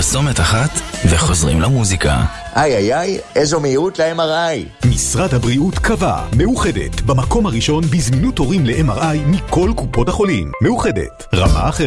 פרסומת אחת וחוזרים למוזיקה. איי, איזו מהירות ל-MRI. משרד הבריאות קבע, מאוחדת, במקום הראשון בזמינות תורים ל-MRI מכל קופות החולים. מאוחדת, רמה אחרת.